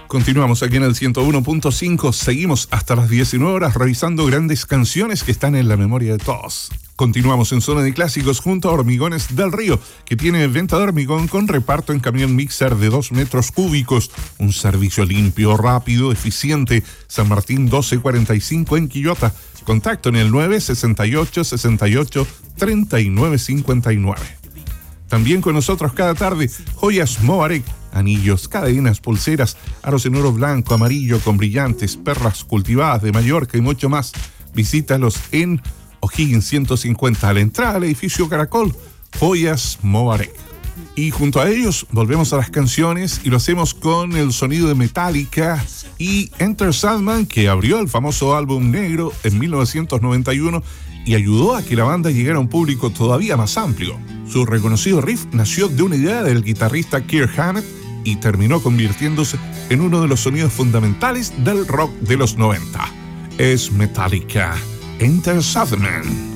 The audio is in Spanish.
Continuamos aquí en el 101.5, seguimos hasta las 19 horas revisando grandes canciones que están en la memoria de todos. Continuamos en Zona de Clásicos junto a Hormigones del Río, que tiene venta de hormigón con reparto en camión mixer de 2 metros cúbicos. Un servicio limpio, rápido, eficiente. San Martín 1245 en Quillota. Contacto en el 968 68 39 59. También con nosotros cada tarde, Joyas Mobarek. Anillos, cadenas, pulseras, aros en oro blanco, amarillo con brillantes, perlas cultivadas de Mallorca y mucho más. Visítalos en O'Higgins 150 a la entrada al edificio Caracol, Joyas Mobarek. Y junto a ellos volvemos a las canciones y lo hacemos con el sonido de Metallica y Enter Sandman, que abrió el famoso álbum negro en 1991 y ayudó a que la banda llegara a un público todavía más amplio. Su reconocido riff nació de una idea del guitarrista Kirk Hammett y terminó convirtiéndose en uno de los sonidos fundamentales del rock de los 90. Es Metallica, Enter Sandman.